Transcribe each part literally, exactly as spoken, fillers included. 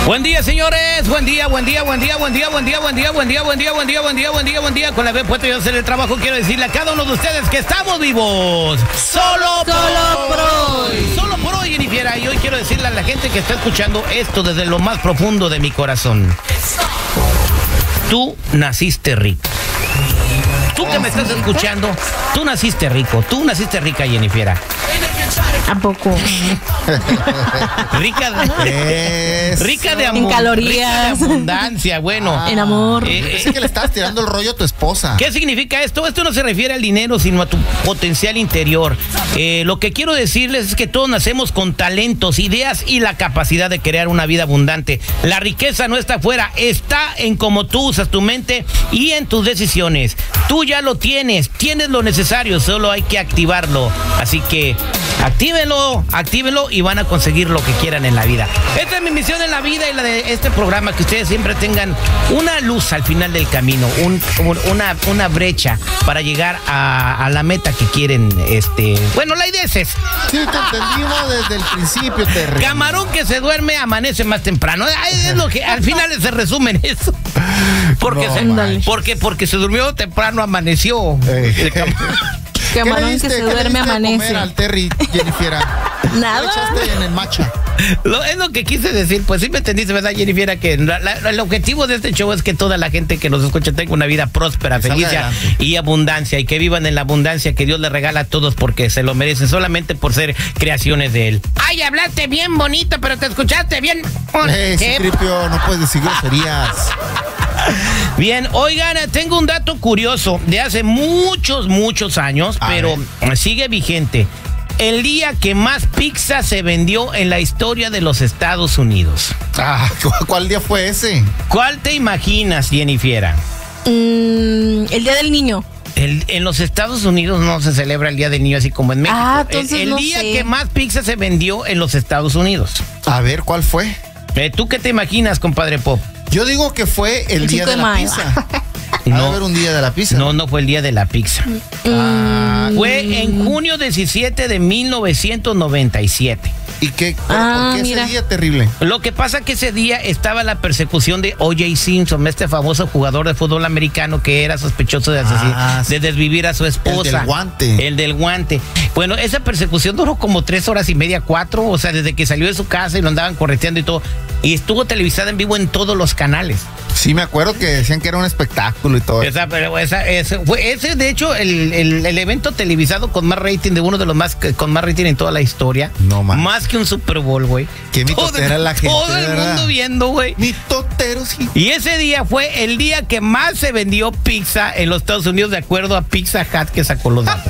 Buen día, señores. Buen día, buen día, buen día, buen día, buen día, buen día, buen día, buen día, buen día, buen día, buen día, buen día. Con la vez puesto yo hacer el trabajo, quiero decirle a cada uno de ustedes que estamos vivos. Solo, Solo por hoy. Solo por hoy, Jennifer. Y hoy quiero decirle a la gente que está escuchando esto desde lo más profundo de mi corazón. Tú naciste rico. Tú que me estás escuchando, tú naciste rico. Tú naciste rica, Jennifer. ¿A poco? Rica de, Eso. rica de amor. En calorías. Rica de abundancia, bueno. Ah, en amor. Eh, Pensé que le estabas tirando el rollo a tu esposa. ¿Qué significa esto? Esto no se refiere al dinero, sino a tu potencial interior. Eh, lo que quiero decirles es que todos nacemos con talentos, ideas y la capacidad de crear una vida abundante. La riqueza no está afuera, está en cómo tú usas tu mente y en tus decisiones. Tú ya lo tienes, tienes lo necesario, solo hay que activarlo. Así que actívenlo, actívenlo y van a conseguir lo que quieran en la vida. Esta es mi misión en la vida y la de este programa, que ustedes siempre tengan una luz al final del camino, un, una, una brecha para llegar a, a la meta que quieren. Este, bueno, la idea es esa. Sí, te entendimos desde el principio, Terry. Camarón que se duerme amanece más temprano. Es lo que al final se resume en eso. Porque, No, se, man. porque, porque se durmió temprano, amaneció. Eh. El cam- ¿Qué le Camarón diste- que se qué le duerme diste de amanece. comer al Terry, Jennifer? Nada. ¿Qué le echaste en el matcha? Lo, es lo que quise decir, pues sí me entendiste, ¿verdad, Jennifer? Que la, la, el objetivo de este show es que toda la gente que nos escucha tenga una vida próspera, Que feliz salga adelante. y abundancia, y que vivan en la abundancia que Dios les regala a todos porque se lo merecen, solamente por ser creaciones de Él. Ay, hablaste bien bonito, pero te escuchaste bien. Eh, ¿Qué? Citripio, no puedes decir groserías. Bien, oigan, tengo un dato curioso de hace muchos, muchos años, A pero ver. sigue vigente. El día que más pizza se vendió en la historia de los Estados Unidos. Ah, ¿cu- ¿cuál día fue ese? ¿Cuál te imaginas, Jennifer? Mm, el día del niño. El- en los Estados Unidos no se celebra el Día del Niño así como en México. Ah, el entonces el no día sé. que más pizza se vendió en los Estados Unidos. A ver, ¿cuál fue? Eh, ¿Tú qué te imaginas, compadre Pop? Yo digo que fue el, El día cinco de de la mayo. pizza. No. No. A ver, un día de la pizza. No, no fue el día de la pizza. Ah, Fue en junio diecisiete de mil novecientos noventa y siete. ¿Y qué? Ah, ¿Por qué mira. ese día terrible? Lo que pasa que ese día estaba la persecución de O J Simpson, este famoso jugador de fútbol americano que era sospechoso de, asesinar, Ah, sí. de desvivir a su esposa. El del guante. El del guante. Bueno, esa persecución duró como tres horas y media, cuatro, o sea, desde que salió de su casa y lo andaban correteando y todo. Y estuvo televisada en vivo en todos los canales. Sí, me acuerdo que decían que era un espectáculo y todo. Esa, pero esa, ese, fue, ese, de hecho, el, el, el evento televisado con más rating, de uno de los más con más rating en toda la historia. No más. Más que un Super Bowl, güey. Qué mitotera la gente, Todo el ¿verdad? mundo viendo, güey. Ni toteros, sí. Y ese día fue el día que más se vendió pizza en los Estados Unidos, de acuerdo a Pizza Hut, que sacó los datos.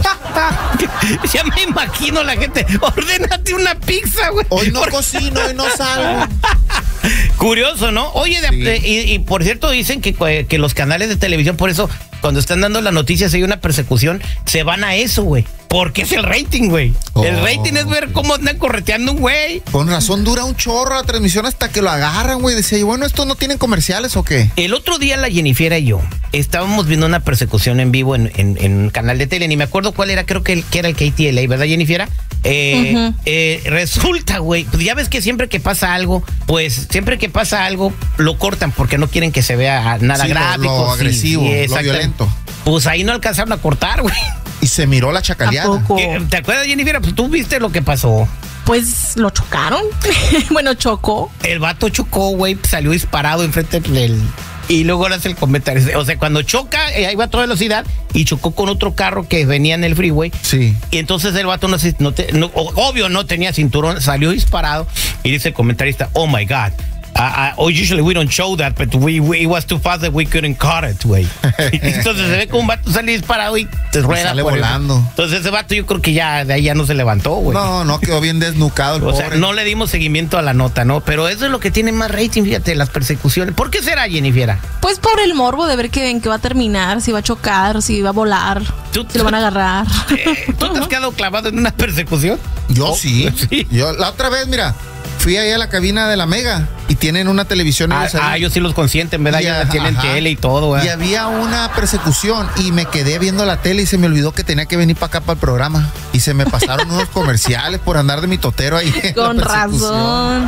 Ya me imagino la gente, ordénate una pizza, güey. Hoy no Por- cocino, hoy no salgo. Curioso, ¿no? Oye, de- Sí. de- y, y por cierto dicen que, que los canales de televisión, por eso, cuando están dando las noticias y hay una persecución, se van a eso, güey. Porque es el rating, güey. El Oh, rating es ver cómo andan correteando un güey. Con razón dura un chorro la transmisión hasta que lo agarran, güey. Decía, y bueno, ¿estos no tienen comerciales o qué? El otro día la Jennifer y yo estábamos viendo una persecución en vivo en, en- en un canal de tele, ni me acuerdo cuál era, creo que, el, que era el K T L A, ¿verdad, Jennifer? Eh, Ujú. eh, resulta, güey, pues ya ves que siempre que pasa algo, pues siempre que pasa algo lo cortan porque no quieren que se vea nada Sí, lo- gráfico. lo sí, agresivo, lo exactamente. violento. Pues ahí no alcanzaron a cortar, güey. Y se miró la ¿A chacaleada. poco? ¿Qué- ¿Te acuerdas, Jennifer? Pues tú viste lo que pasó. Pues lo chocaron. Bueno, chocó. El vato chocó, güey, salió disparado enfrente del... Y luego ahora hace el comentario. O sea, cuando choca, eh, ahí va a toda velocidad y chocó con otro carro que venía en el freeway. Sí. Y entonces el vato, no, se- no te- no- obvio, no tenía cinturón, salió disparado. Y dice el comentarista, oh my God. Uh, uh, usually we don't show that, but we, we it was too fast that we couldn't cut it, güey. Entonces se ve como un vato sale disparado y te rueda sale por el- volando. Entonces ese vato yo creo que ya de ahí ya no se levantó, güey. No, no, quedó bien desnucado el O pobre. sea, no le dimos seguimiento a la nota, ¿no? Pero eso es lo que tiene más rating, fíjate, las persecuciones. ¿Por qué será, Jennifer? Pues por el morbo de ver que, en qué va a terminar, si va a chocar, si va a volar, Tú- si lo van a agarrar. Eh, ¿Tú te has quedado clavado en una persecución? Yo Oh, sí. sí. Yo la otra vez, mira, fui ahí a la cabina de la Mega y tienen una televisión. Ah, ellos, ah, ellos sí los consienten, ¿verdad? Y, Ellos tienen ajá. tele y todo, ¿verdad? Y había una persecución y me quedé viendo la tele y se me olvidó que tenía que venir para acá para el programa. Y se me pasaron unos comerciales por andar de mi totero ahí. en Con la persecución. razón.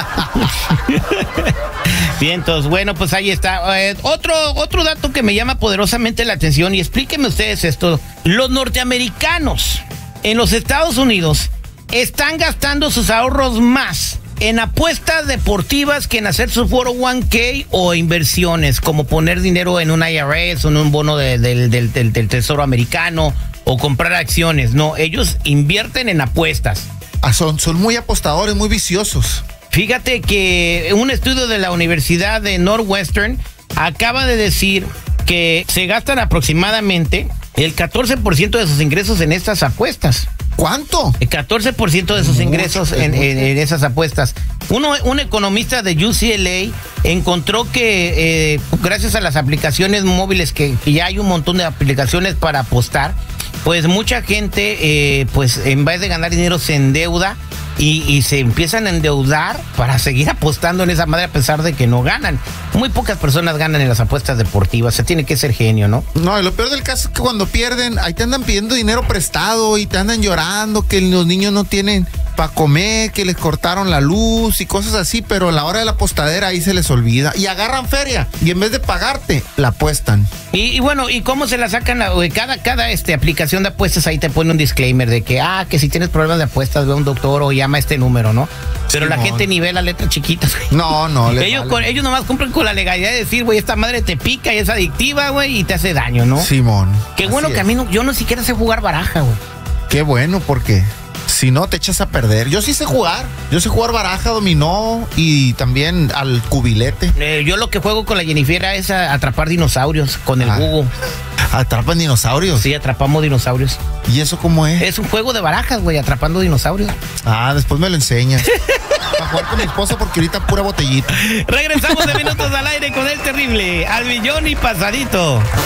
Bien, entonces, bueno, pues ahí está. Eh, otro, otro dato que me llama poderosamente la atención, y explíquenme ustedes esto. Los norteamericanos en los Estados Unidos están gastando sus ahorros más en apuestas deportivas que en hacer su cuatro oh one k o inversiones, como poner dinero en un I R S o en un bono de, de, de, de, del Tesoro americano o comprar acciones. No, ellos invierten en apuestas. Ah, son, son muy apostadores, muy viciosos. Fíjate que un estudio de la Universidad de Northwestern acaba de decir que se gastan aproximadamente el catorce por ciento de sus ingresos en estas apuestas. ¿Cuánto? El catorce por ciento de sus Mucho, ingresos en, en, en esas apuestas. Uno, un economista de U C L A encontró que eh, gracias a las aplicaciones móviles, que, que ya hay un montón de aplicaciones para apostar, pues mucha gente, eh, pues en vez de ganar dinero, se endeuda y, y se empiezan a endeudar para seguir apostando en esa madre a pesar de que no ganan. Muy pocas personas ganan en las apuestas deportivas. Se tiene que ser genio, ¿no? No, y lo peor del caso es que cuando pierden, ahí te andan pidiendo dinero prestado y te andan llorando que los niños no tienen para comer, que les cortaron la luz y cosas así, pero a la hora de la apostadera ahí se les olvida. Y agarran feria y en vez de pagarte, la apuestan. Y, y bueno, ¿y cómo se la sacan? La, cada cada este, aplicación de apuestas ahí te pone un disclaimer de que, ah, que si tienes problemas de apuestas, ve a un doctor o llama a este número, ¿no? Pero Simón. La gente ni ve las letras chiquitas, güey. No, no. les Ellos, vale. con, ellos nomás cumplen con la legalidad de decir, güey, esta madre te pica y es adictiva, güey, y te hace daño, ¿no? Simón. Qué así bueno que es. a mí no, yo no siquiera sé jugar baraja, güey. Qué bueno, porque si no te echas a perder. Yo sí sé jugar. Yo sé jugar baraja, dominó y también al cubilete. Eh, yo lo que juego con la Jennifer es a atrapar dinosaurios con el Ah. Google. Atrapan dinosaurios. Sí, atrapamos dinosaurios. ¿Y eso cómo es? Es un juego de barajas, güey, atrapando dinosaurios. Ah, después me lo enseñas. Para jugar con mi esposa porque ahorita pura botellita. Regresamos de Minutos al Aire con el terrible, al millón y pasadito.